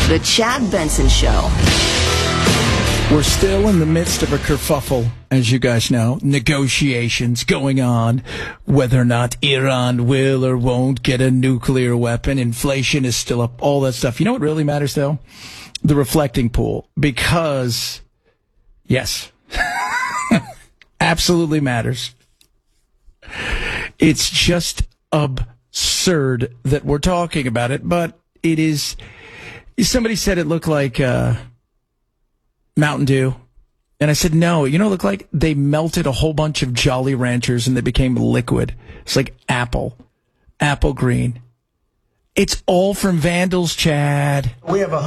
The Chad Benson Show. We're still in the midst of a kerfuffle, as you guys know. Negotiations going on, whether or not Iran will or won't get a nuclear weapon. Inflation is still up, all that stuff. You know what really matters, though? The reflecting pool. Because, yes, absolutely matters. It's just absurd that we're talking about it, but it is. Somebody said it looked like Mountain Dew. And I said, no, you know, it looked like they melted a whole bunch of Jolly Ranchers and they became liquid. It's like apple green. It's all from Vandals, Chad. We have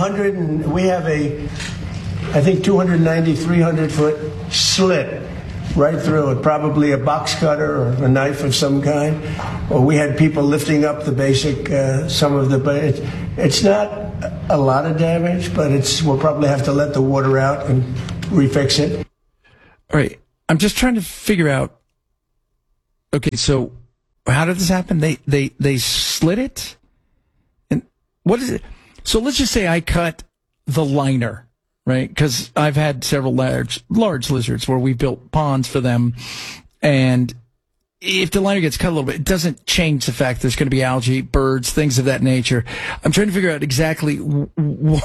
I think 290, 300 foot slit right through it, probably a box cutter or a knife of some kind. Or we had people lifting up the basic, it's not a lot of damage, but we'll probably have to let the water out and refix it. All right. I'm just trying to figure out. Okay, so how did this happen? They slit it? And what is it? So let's just say I cut the liner, right? Because I've had several large lizards where we built ponds for them. And if the liner gets cut a little bit, it doesn't change the fact there's going to be algae, birds, things of that nature. I'm trying to figure out exactly what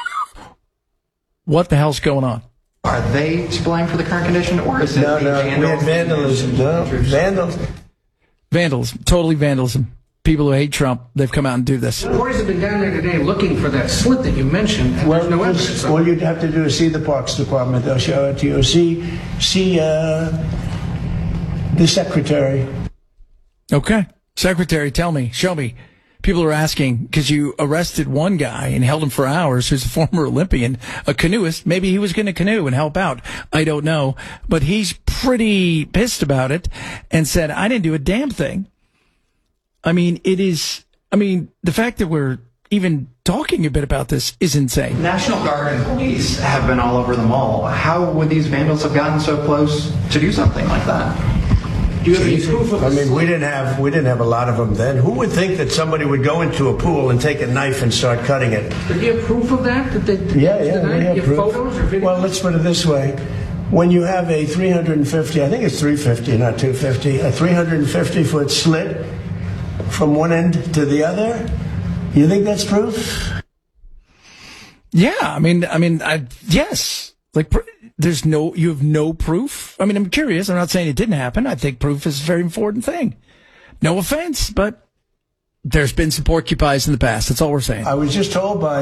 the hell's going on. Are they to blame for the current condition, or is it No, we had vandalism. No, Vandalism. Totally vandalism. People who hate Trump, they've come out and do this. Reporters have been down there today looking for that slit that you mentioned, and there's no evidence. All you'd have to do is see the Parks Department. They'll show it to you. See the secretary. Okay. Secretary, tell me, show me. People are asking, because you arrested one guy and held him for hours who's a former Olympian, a canoeist. Maybe he was going to canoe and help out. I don't know. But he's pretty pissed about it and said, I didn't do a damn thing. I mean, the fact that we're even talking a bit about this is insane. National Guard and police have been all over the mall. How would these vandals have gotten so close to do something like that? Do you have any proof of this? We didn't have a lot of them then. Who would think that somebody would go into a pool and take a knife and start cutting it? Do you have proof of that? Yeah, we have proof. Photos or videos? Well, let's put it this way. When you have a 350, I think it's 350, not 250, a 350-foot slit from one end to the other, you think that's proof? Yeah, yes. Like, you have no proof? I mean, I'm curious. I'm not saying it didn't happen. I think proof is a very important thing. No offense, but there's been some porcupines in the past. That's all we're saying. I was just told by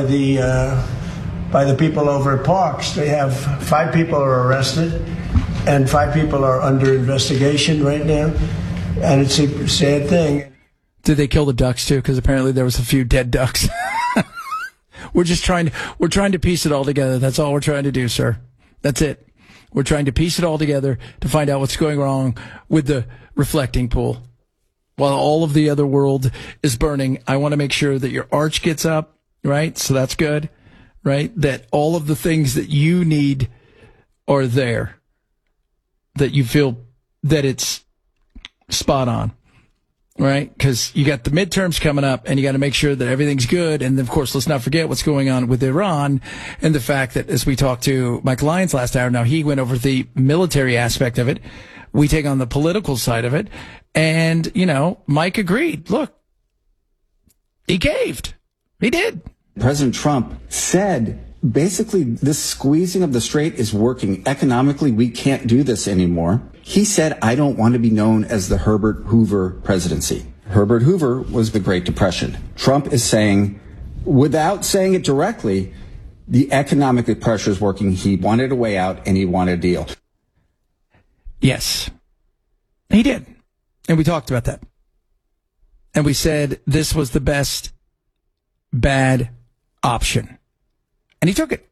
the people over at Parks, they have 5 people are arrested and 5 people are under investigation right now. And it's a sad thing. Did they kill the ducks too? Because apparently there was a few dead ducks. We're trying to piece it all together. That's all we're trying to do, sir. That's it. We're trying to piece it all together to find out what's going wrong with the reflecting pool. While all of the other world is burning, I want to make sure that your arch gets up, right? So that's good, right? That all of the things that you need are there. That you feel that it's spot on. Right? Because you got the midterms coming up and you got to make sure that everything's good. And of course, let's not forget what's going on with Iran and the fact that, as we talked to Mike Lyons last hour, now he went over the military aspect of it. We take on the political side of it. And, Mike agreed. Look, he caved. He did. President Trump said, basically, this squeezing of the strait is working. Economically, we can't do this anymore. He said, I don't want to be known as the Herbert Hoover presidency. Herbert Hoover was the Great Depression. Trump is saying, without saying it directly, the economic pressure is working. He wanted a way out and he wanted a deal. Yes, he did. And we talked about that. And we said this was the best bad option. And he took it.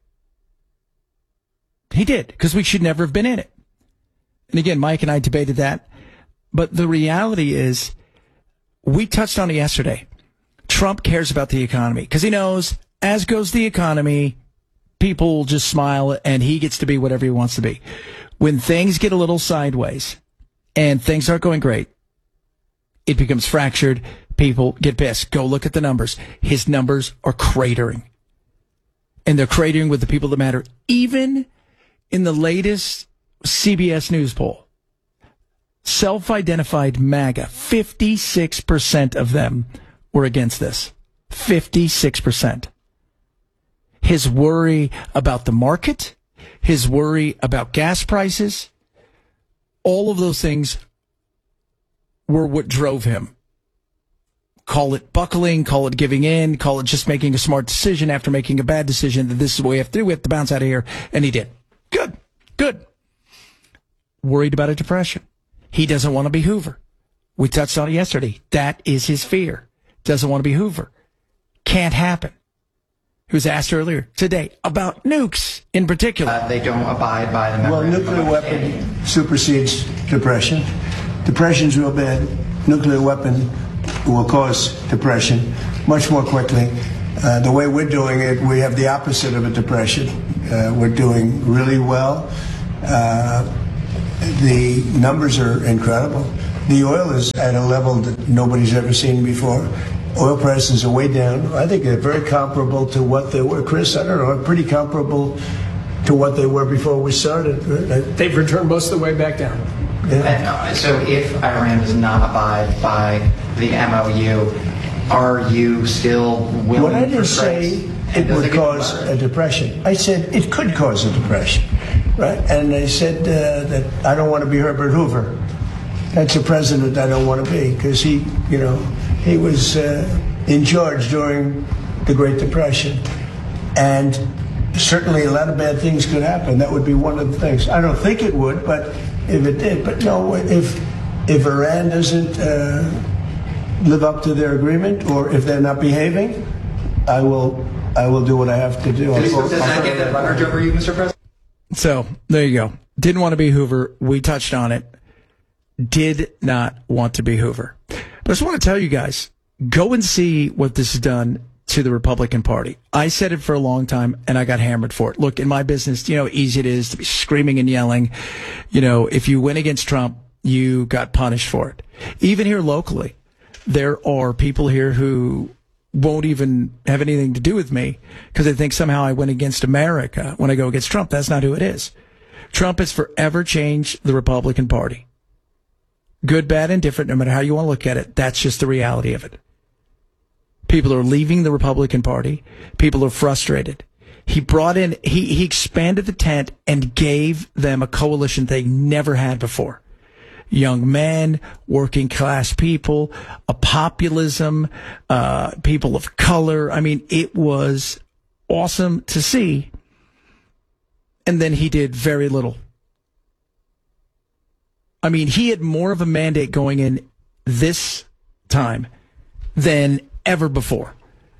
He did, because we should never have been in it. And again, Mike and I debated that. But the reality is, we touched on it yesterday. Trump cares about the economy because he knows, as goes the economy, people will just smile and he gets to be whatever he wants to be. When things get a little sideways and things aren't going great, it becomes fractured. People get pissed. Go look at the numbers. His numbers are cratering. And they're cratering with the people that matter. Even in the latest CBS News poll, self-identified MAGA, 56% of them were against this. 56%. His worry about the market, his worry about gas prices, all of those things were what drove him. Call it buckling, call it giving in, call it just making a smart decision after making a bad decision that this is what we have to do. We have to bounce out of here. And he did. Good. Worried about a depression. He doesn't want to be Hoover. We touched on it yesterday. That is his fear. Doesn't want to be Hoover. Can't happen. He was asked earlier today about nukes in particular. They don't abide by the Well, nuclear weapon supersedes depression. Depression's real bad. Nuclear weapon will cause depression much more quickly. The way we're doing it, we have the opposite of a depression. We're doing really well. The numbers are incredible. The oil is at a level that nobody's ever seen before. Oil prices are way down. I think they're very comparable to what they were. Chris, I don't know, pretty comparable to what they were before we started. They've returned most of the way back down. Yeah. So if Iran does not abide by the MOU, are you still willing? What I didn't say it would cause a depression. I said it could cause a depression, right? And I said that I don't want to be Herbert Hoover. That's a president I don't want to be because he was in charge during the Great Depression, and certainly a lot of bad things could happen. That would be one of the things. I don't think it would, but if it did, but no, if Iran doesn't live up to their agreement, or if they're not behaving, I will do what I have to do. Does that get that leverage over you, Mr. President? So there you go. Didn't want to be Hoover. We touched on it. Did not want to be Hoover. But I just want to tell you guys, go and see what this has done to the Republican Party. I said it for a long time, and I got hammered for it. Look, in my business, you know how easy it is to be screaming and yelling. You know, if you win against Trump, you got punished for it. Even here locally, there are people here who won't even have anything to do with me because they think somehow I went against America when I go against Trump. That's not who it is. Trump has forever changed the Republican Party. Good, bad, and different, no matter how you want to look at it. That's just the reality of it. People are leaving the Republican Party. People are frustrated. He brought in, he expanded the tent and gave them a coalition they never had before. Young men, working class people, a populism, people of color. I mean, it was awesome to see. And then he did very little. I mean, he had more of a mandate going in this time than ever before.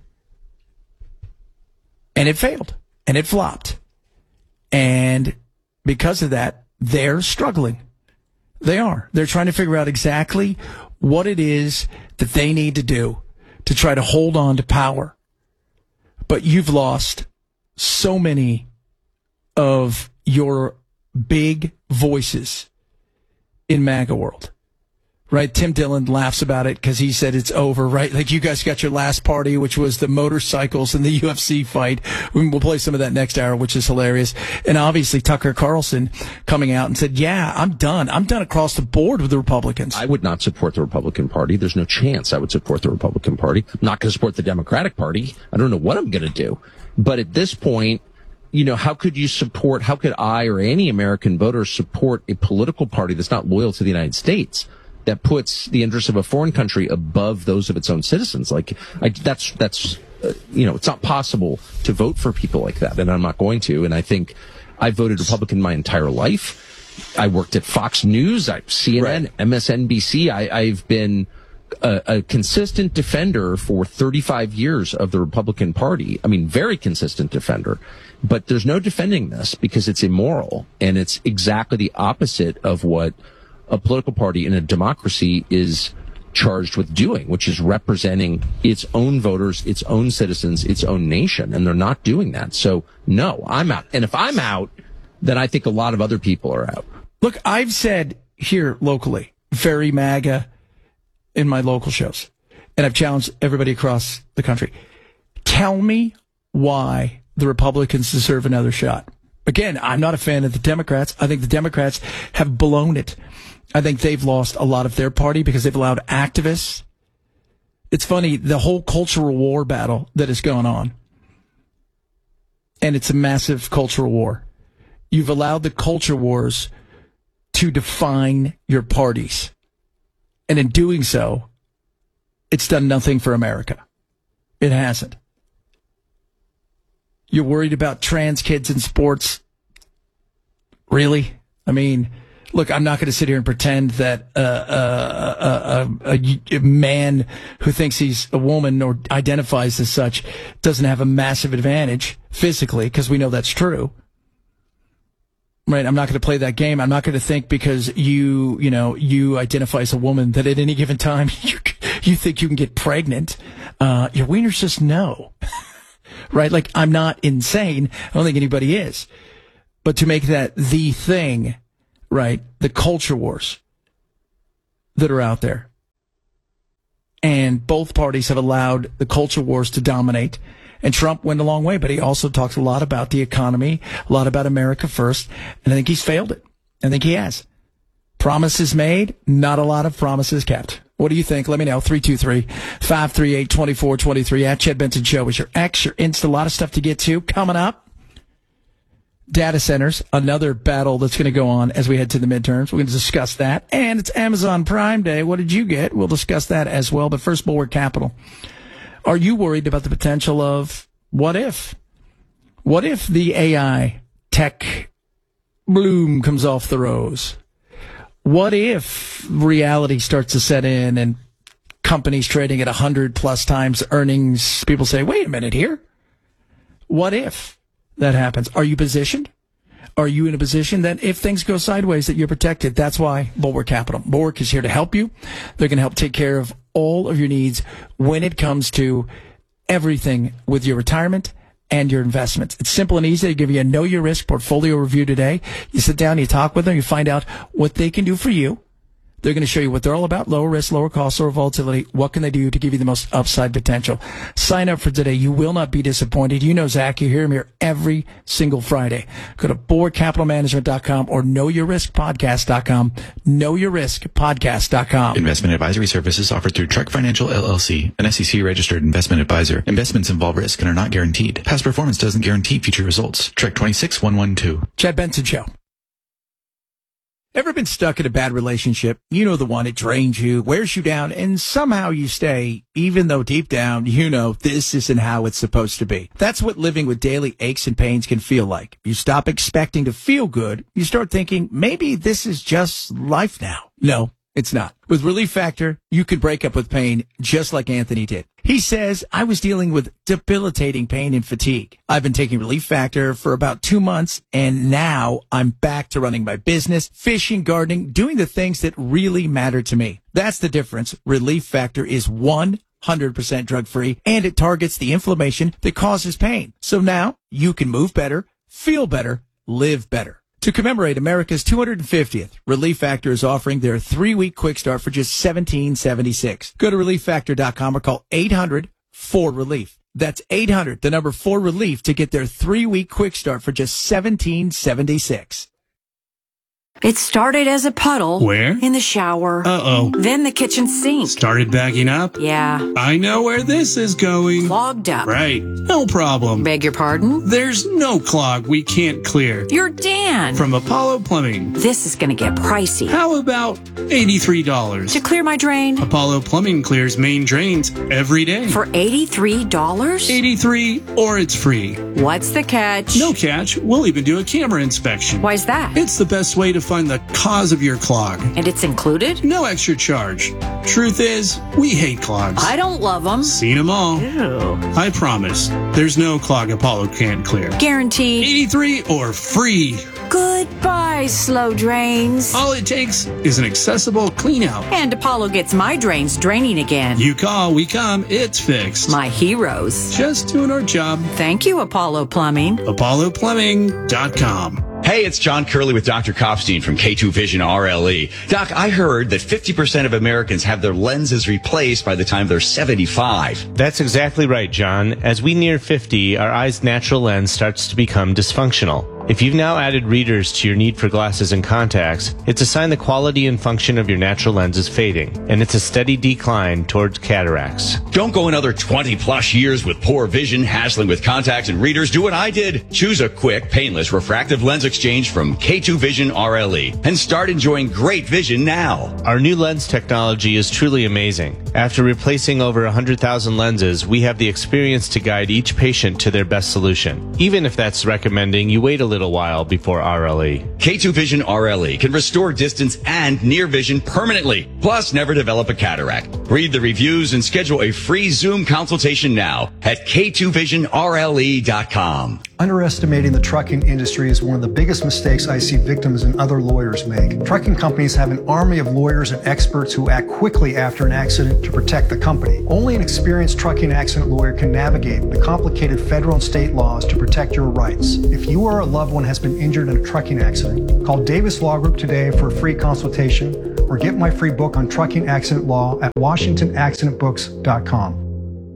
And it failed. And it flopped. And because of that, they're struggling. They are. They're trying to figure out exactly what it is that they need to do to try to hold on to power. But you've lost so many of your big voices in MAGA world, right? Tim Dillon laughs about it because he said it's over, right? Like, you guys got your last party, which was the motorcycles and the UFC fight. We'll play some of that next hour, which is hilarious. And obviously Tucker Carlson coming out and said, yeah, I'm done. I'm done across the board with the Republicans. I would not support the Republican Party. There's no chance I would support the Republican Party. I'm not going to support the Democratic Party. I don't know what I'm going to do. But at this point, you know, how could I or any American voter support a political party that's not loyal to the United States, that puts the interests of a foreign country above those of its own citizens? That's it's not possible to vote for people like that, and I'm not going to. And I think I voted Republican my entire life. I worked at Fox News, CNN, right. MSNBC. I've been a consistent defender for 35 years of the Republican Party. I mean, very consistent defender. But there's no defending this because it's immoral, and it's exactly the opposite of what a political party in a democracy is charged with doing, which is representing its own voters, its own citizens, its own nation, and they're not doing that. So, no, I'm out. And if I'm out, then I think a lot of other people are out. Look, I've said here locally, very MAGA in my local shows, and I've challenged everybody across the country. Tell me why the Republicans deserve another shot. Again, I'm not a fan of the Democrats. I think the Democrats have blown it. I think they've lost a lot of their party because they've allowed activists. It's funny, the whole cultural war battle that is going on. And it's a massive cultural war. You've allowed the culture wars to define your parties. And in doing so, it's done nothing for America. It hasn't. You're worried about trans kids in sports? Really? I mean, look, I'm not going to sit here and pretend that a man who thinks he's a woman or identifies as such doesn't have a massive advantage physically, because we know that's true. Right? I'm not going to play that game. I'm not going to think because you identify as a woman that at any given time you think you can get pregnant. Your wieners just no. Right? Like, I'm not insane. I don't think anybody is. But to make that the thing, right? The culture wars that are out there. And both parties have allowed the culture wars to dominate. And Trump went a long way, but he also talks a lot about the economy, a lot about America first. And I think he's failed it. I think he has. Promises made, not a lot of promises kept. What do you think? Let me know. 323-538-2423 at Chad Benson Show is your X, your Insta. A lot of stuff to get to. Coming up, data centers, another battle that's going to go on as we head to the midterms. We're going to discuss that. And it's Amazon Prime Day. What did you get? We'll discuss that as well. But first, Bulwark Capital. Are you worried about the potential of what if? What if the AI tech bloom comes off the rose? What if reality starts to set in and companies trading at 100+ times earnings, people say, wait a minute here. What if that happens? Are you positioned? Are you in a position that if things go sideways that you're protected? That's why Bulwark Capital. Bulwark is here to help you. They're going to help take care of all of your needs when it comes to everything with your retirement and your investments. It's simple and easy. They give you a Know Your Risk portfolio review today. You sit down, you talk with them, you find out what they can do for you. They're going to show you what they're all about: lower risk, lower cost, lower volatility. What can they do to give you the most upside potential? Sign up for today. You will not be disappointed. You know Zach. You hear him here every single Friday. Go to BulwarkCapitalManagement.com or KnowYourRiskPodcast.com. KnowYourRiskPodcast.com. Investment advisory services offered through Trek Financial LLC, an SEC-registered investment advisor. Investments involve risk and are not guaranteed. Past performance doesn't guarantee future results. Trek 26112. Chad Benson Show. Ever been stuck in a bad relationship? You know the one. It drains you, wears you down, and somehow you stay, even though deep down you know this isn't how it's supposed to be. That's what living with daily aches and pains can feel like. You stop expecting to feel good. You start thinking, maybe this is just life now. No, it's not. With Relief Factor, you can break up with pain just like Anthony did. He says, I was dealing with debilitating pain and fatigue. I've been taking Relief Factor for about 2 months, and now I'm back to running my business, fishing, gardening, doing the things that really matter to me. That's the difference. Relief Factor is 100% drug-free, and it targets the inflammation that causes pain. So now you can move better, feel better, live better. To commemorate America's 250th, Relief Factor is offering their 3-week quick start for just $17.76. Go to ReliefFactor.com or call 800-4RELIEF. That's 800, the number 4RELIEF, to get their 3-week quick start for just $17.76. It started as a puddle. Where? In the shower. Uh-oh. Then the kitchen sink. Started backing up? Yeah. I know where this is going. Clogged up. Right. No problem. Beg your pardon? There's no clog we can't clear. You're Dan. From Apollo Plumbing. This is going to get pricey. How about $83? To clear my drain? Apollo Plumbing clears main drains every day. For $83? $83 or it's free. What's the catch? No catch. We'll even do a camera inspection. Why's that? It's the best way to find the cause of your clog. And it's included? No extra charge. Truth is, we hate clogs. I don't love them. Seen them all. Ew. I promise, there's no clog Apollo can't clear. Guaranteed. 83 or free. Goodbye, slow drains. All it takes is an accessible clean out. And Apollo gets my drains draining again. You call, we come, it's fixed. My heroes. Just doing our job. Thank you, Apollo Plumbing. ApolloPlumbing.com. Hey, it's John Curley with Dr. Kopstein from K2 Vision RLE. Doc, I heard that 50% of Americans have their lenses replaced by the time they're 75. That's exactly right, John. As we near 50, our eye's natural lens starts to become dysfunctional. If you've now added readers to your need for glasses and contacts, it's a sign the quality and function of your natural lens is fading, and it's a steady decline towards cataracts. Don't go another 20 plus years with poor vision, hassling with contacts and readers. Do what I did. Choose a quick, painless refractive lens exchange from K2 Vision RLE and start enjoying great vision now. Our new lens technology is truly amazing. After replacing over 100,000 lenses, we have the experience to guide each patient to their best solution, even if that's recommending you wait a little while before RLE. K2 Vision RLE can restore distance and near vision permanently, plus never develop a cataract. Read the reviews and schedule a free Zoom consultation now at k2visionrle.com. Underestimating the trucking industry is one of the biggest mistakes I see victims and other lawyers make. Trucking companies have an army of lawyers and experts who act quickly after an accident to protect the company. Only an experienced trucking accident lawyer can navigate the complicated federal and state laws to protect your rights. If you or a loved one has been injured in a trucking accident, call Davis Law Group today for a free consultation or get my free book on trucking accident law at washingtonaccidentbooks.com.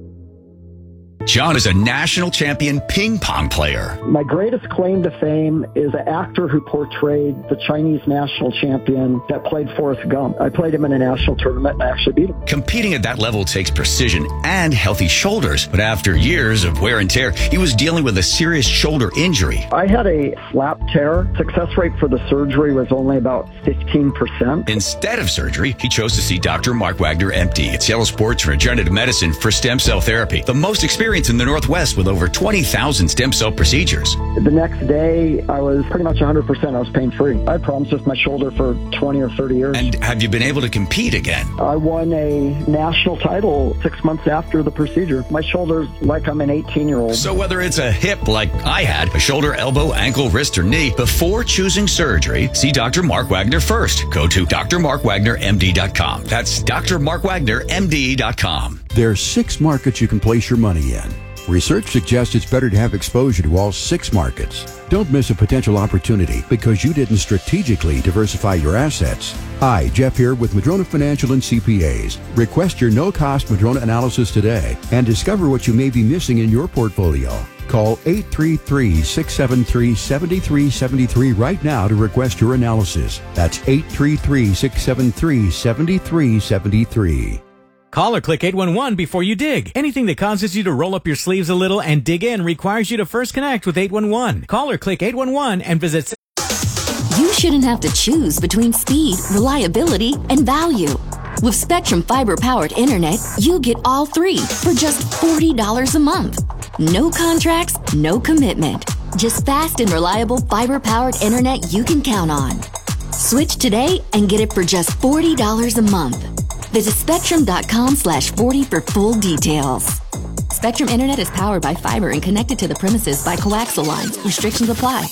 John is a national champion ping pong player. My greatest claim to fame is an actor who portrayed the Chinese national champion that played Forrest Gump. I played him in a national tournament and I actually beat him. Competing at that level takes precision and healthy shoulders. But after years of wear and tear, he was dealing with a serious shoulder injury. I had a slap tear. Success rate for the surgery was only about 15%. Instead of surgery, he chose to see Dr. Mark Wagner, MD, at Seattle Sports Regenerative Medicine for stem cell therapy. The most experienced in the Northwest with over 20,000 stem cell procedures. The next day, I was pretty much 100%. I was pain-free. I had problems with my shoulder for 20 or 30 years. And have you been able to compete again? I won a national title 6 months after the procedure. My shoulder's like I'm an 18-year-old. So whether it's a hip like I had, a shoulder, elbow, ankle, wrist, or knee, before choosing surgery, see Dr. Mark Wagner first. Go to drmarkwagnermd.com. That's drmarkwagnermd.com. There are 6 markets you can place your money in. Research suggests it's better to have exposure to all 6 markets. Don't miss a potential opportunity because you didn't strategically diversify your assets. Hi, Jeff here with Madrona Financial and CPAs. Request your no-cost Madrona analysis today and discover what you may be missing in your portfolio. Call 833-673-7373 right now to request your analysis. That's 833-673-7373. Call or click 811 before you dig. Anything that causes you to roll up your sleeves a little and dig in requires you to first connect with 811. Call or click 811 and visit. You shouldn't have to choose between speed, reliability, and value. With Spectrum Fiber-powered internet, you get all 3 for just $40 a month. No contracts, no commitment. Just fast and reliable fiber-powered internet you can count on. Switch today and get it for just $40 a month. Visit Spectrum.com/40 for full details. Spectrum Internet is powered by fiber and connected to the premises by coaxial lines. Restrictions apply.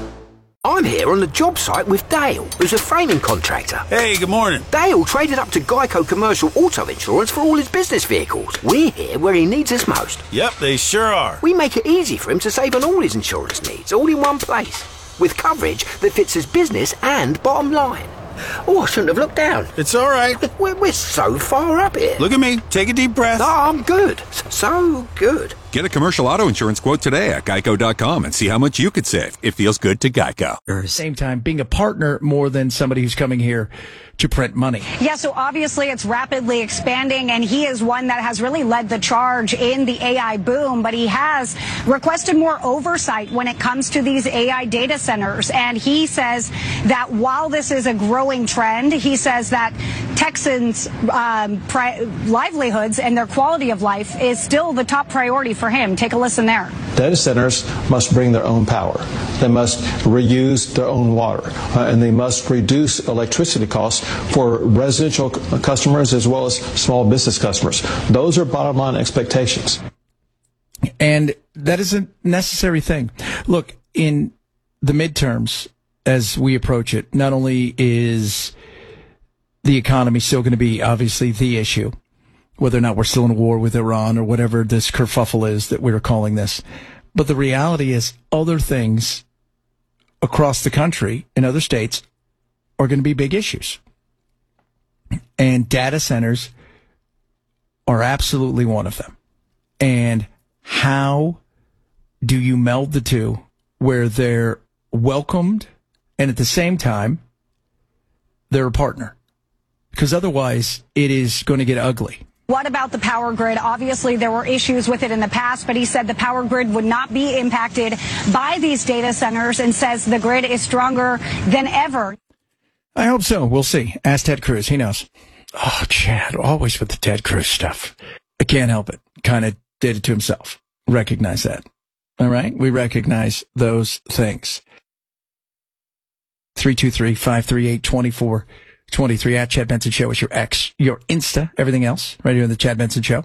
I'm here on the job site with Dale, who's a framing contractor. Hey, good morning. Dale traded up to Geico Commercial Auto Insurance for all his business vehicles. We're here where he needs us most. Yep, they sure are. We make it easy for him to save on all his insurance needs, all in one place, with coverage that fits his business and bottom line. Oh, I shouldn't have looked down. It's all right. We're so far up here. Look at me. Take a deep breath. No, I'm good. So good. Get a commercial auto insurance quote today at geico.com and see how much you could save. It feels good to Geico. At the same time, being a partner more than somebody who's coming here to print money. Yeah, so obviously it's rapidly expanding, and he is one that has really led the charge in the AI boom, but he has requested more oversight when it comes to these AI data centers. And he says that while this is a growing trend, he says that Texans' livelihoods and their quality of life is still the top priority for him. Take a listen there. Data centers must bring their own power. They must reuse their own water, and they must reduce electricity costs for residential customers as well as small business customers. Those are bottom line expectations. And that is a necessary thing. Look, in the midterms, as we approach it, not only is the economy still going to be obviously the issue, whether or not we're still in a war with Iran or whatever this kerfuffle is that we're calling this. But the reality is other things across the country in other states are going to be big issues. And data centers are absolutely one of them. And how do you meld the two where they're welcomed and at the same time they're a partner? Because otherwise it is going to get ugly. What about the power grid? Obviously, there were issues with it in the past, but he said the power grid would not be impacted by these data centers and says the grid is stronger than ever. I hope so. We'll see. Ask Ted Cruz. He knows. Oh, Chad, always with the Ted Cruz stuff. I can't help it. Kind of did it to himself. Recognize that. All right? We recognize those things. 323-538-2423 at Chad Benson Show is your X, your Insta, everything else, right here on the Chad Benson Show.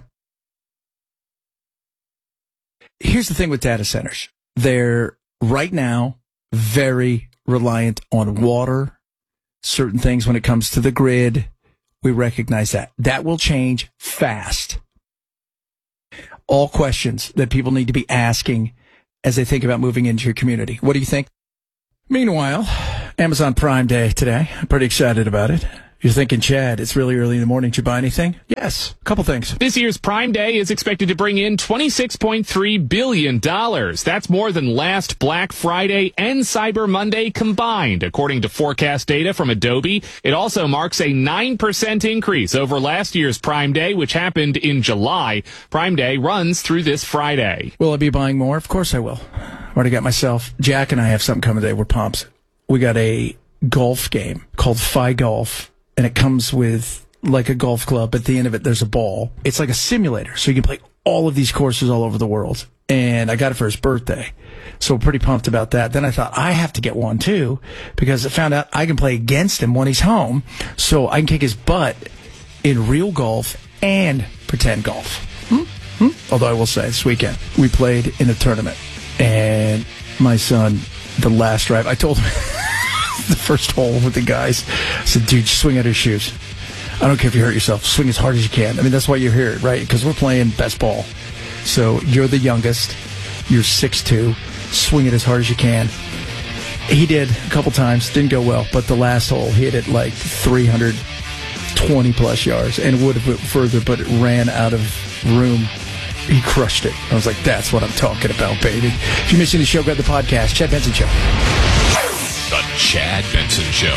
Here's the thing with data centers. They're right now very reliant on water, certain things when it comes to the grid. We recognize that. That will change fast. All questions that people need to be asking as they think about moving into your community. What do you think? Meanwhile, Amazon Prime Day today. I'm pretty excited about it. You're thinking, Chad, it's really early in the morning. Did you buy anything? Yes, a couple things. This year's Prime Day is expected to bring in $26.3 billion. That's more than last Black Friday and Cyber Monday combined, according to forecast data from Adobe. It also marks a 9% increase over last year's Prime Day, which happened in July. Prime Day runs through this Friday. Will I be buying more? Of course I will. I've already got myself. Jack and I have something coming today. We're pumped. We got a golf game called Fi Golf. And it comes with like a golf club. At the end of it, there's a ball. It's like a simulator. So you can play all of these courses all over the world. And I got it for his birthday. So I'm pretty pumped about that. Then I thought I have to get one too, because I found out I can play against him when he's home. So I can kick his butt in real golf and pretend golf. Although I will say this weekend we played in a tournament and my son, the last drive, I told him the first hole with the guys. I said, dude, swing out his shoes. I don't care if you hurt yourself. Swing as hard as you can. I mean, that's why you're here, right? Because we're playing best ball. So you're the youngest. You're 6'2". Swing it as hard as you can. He did a couple times. Didn't go well. But the last hole, he hit it like 320-plus yards. And would have went further, but it ran out of room. He crushed it. I was like, that's what I'm talking about, baby. If you're missing the show, grab the podcast. Chad Benson Show. The Chad Benson Show.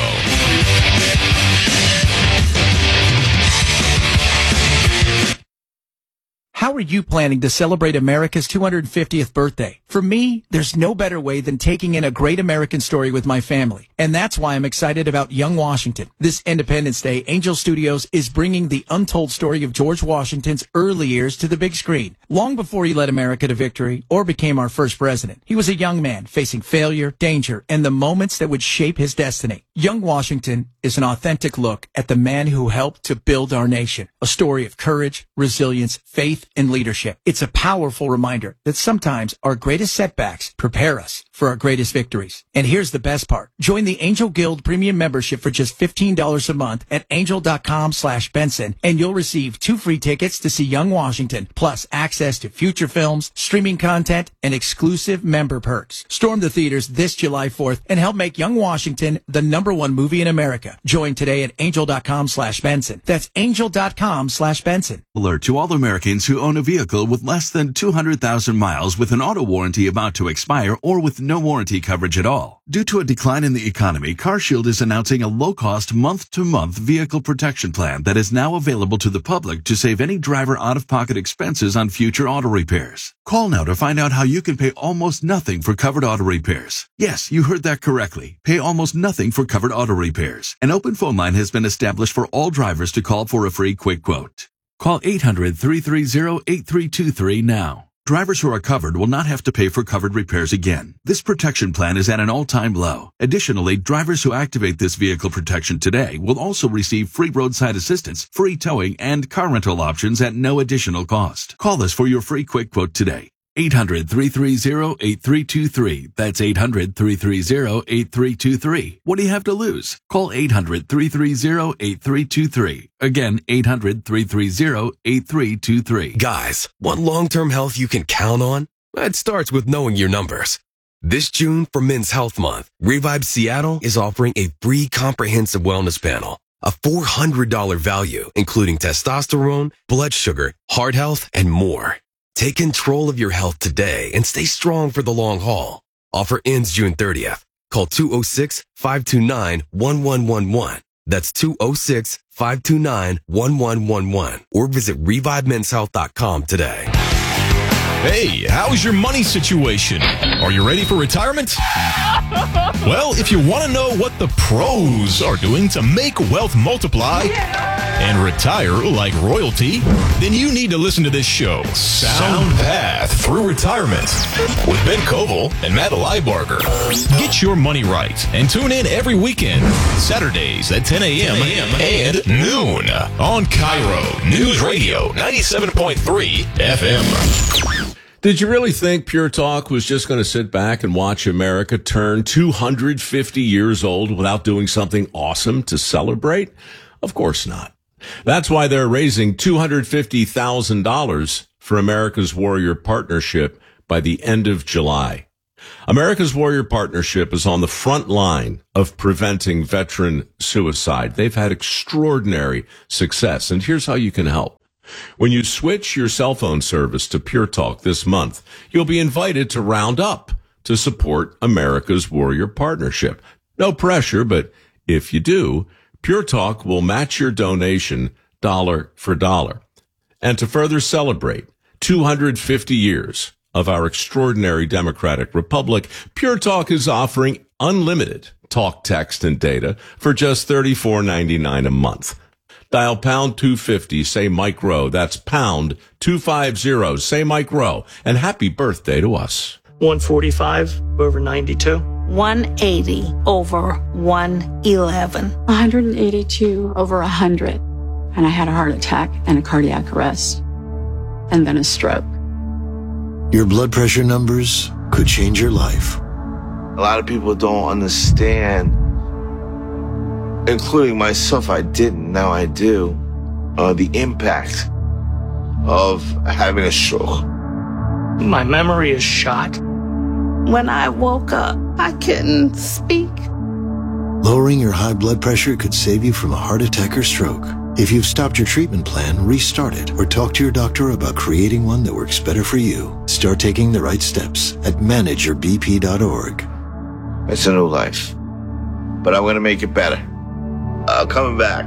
How are you planning to celebrate America's 250th birthday? For me, there's no better way than taking in a great American story with my family. And that's why I'm excited about Young Washington. This Independence Day, Angel Studios is bringing the untold story of George Washington's early years to the big screen. Long before he led America to victory or became our first president, he was a young man facing failure, danger, and the moments that would shape his destiny. Young Washington is an authentic look at the man who helped to build our nation. A story of courage, resilience, faith, and leadership. It's a powerful reminder that sometimes our greatest setbacks prepare us for our greatest victories. And here's the best part. Join the Angel Guild Premium membership for just $15 a month at angel.com/Benson, and you'll receive 2 free tickets to see Young Washington, plus access to future films, streaming content, and exclusive member perks. Storm the theaters this July 4th and help make Young Washington the #1 movie in America. Join today at angel.com/Benson. That's angel.com/Benson. Alert to all Americans who own a vehicle with less than 200,000 miles with an auto warranty about to expire or with no warranty coverage at all. Due to a decline in the economy, CarShield is announcing a low-cost month-to-month vehicle protection plan that is now available to the public to save any driver out-of-pocket expenses on future auto repairs. Call now to find out how you can pay almost nothing for covered auto repairs. Yes, you heard that correctly. Pay almost nothing for covered auto repairs. An open phone line has been established for all drivers to call for a free quick quote. Call 800-330-8323 now. Drivers who are covered will not have to pay for covered repairs again. This protection plan is at an all-time low. Additionally, drivers who activate this vehicle protection today will also receive free roadside assistance, free towing, and car rental options at no additional cost. Call us for your free quick quote today. 800-330-8323. That's 800-330-8323. What do you have to lose? Call 800-330-8323. Again, 800-330-8323. Guys, want long-term health you can count on? It starts with knowing your numbers. This June, for Men's Health Month, Revive Seattle is offering a free comprehensive wellness panel, a $400 value, including testosterone, blood sugar, heart health, and more. Take control of your health today and stay strong for the long haul. Offer ends June 30th. Call 206-529-1111. That's 206-529-1111. Or visit ReviveMen'sHealth.com today. Hey, how's your money situation? Are you ready for retirement? Well, if you want to know what the pros are doing to make wealth multiply and retire like royalty, then you need to listen to this show, Sound Path Through Retirement, with Ben Koval and Matt Leibarger. Get your money right and tune in every weekend, Saturdays at 10 a.m. and noon on Cairo News Radio 97.3 FM. Did you really think Pure Talk was just going to sit back and watch America turn 250 years old without doing something awesome to celebrate? Of course not. That's why they're raising $250,000 for America's Warrior Partnership by the end of July. America's Warrior Partnership is on the front line of preventing veteran suicide. They've had extraordinary success, and here's how you can help. When you switch your cell phone service to Pure Talk this month, you'll be invited to round up to support America's Warrior Partnership. No pressure, but if you do, Pure Talk will match your donation dollar for dollar. And to further celebrate 250 years of our extraordinary democratic republic, Pure Talk is offering unlimited talk, text, and data for just $34.99 a month. Dial pound 250, say Mike Rowe. That's pound 250, say Mike Rowe. And happy birthday to us. 145 over 92. 180 over 111. 182 over 100. And I had a heart attack and a cardiac arrest. And then a stroke. Your blood pressure numbers could change your life. A lot of people don't understand, including myself. I didn't, now I do, the impact of having a stroke. My memory is shot. When I woke up, I couldn't speak. Lowering your high blood pressure could save you from a heart attack or stroke. If you've stopped your treatment plan, restart it or talk to your doctor about creating one that works better for you. Start taking the right steps at manageyourbp.org. It's a new life, but I'm going to make it better. Coming back.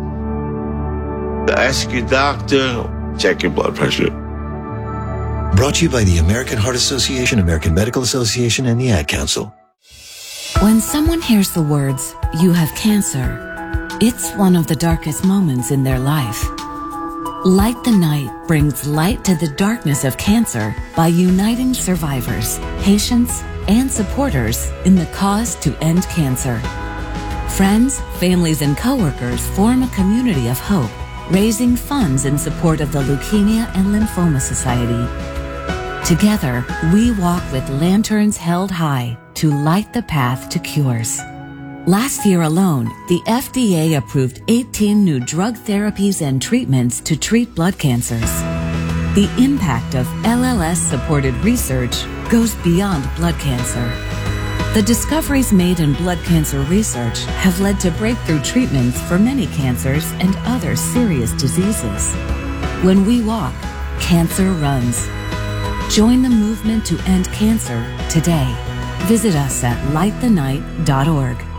Ask your doctor, check your blood pressure. Brought to you by the American Heart Association, American Medical Association, and the Ad Council. When someone hears the words, "You have cancer," it's one of the darkest moments in their life. Light the Night brings light to the darkness of cancer by uniting survivors, patients, and supporters in the cause to end cancer. Friends, families, and coworkers form a community of hope, raising funds in support of the Leukemia and Lymphoma Society. Together, we walk with lanterns held high to light the path to cures. Last year alone, the FDA approved 18 new drug therapies and treatments to treat blood cancers. The impact of LLS-supported research goes beyond blood cancer. The discoveries made in blood cancer research have led to breakthrough treatments for many cancers and other serious diseases. When we walk, cancer runs. Join the movement to end cancer today. Visit us at lightthenight.org.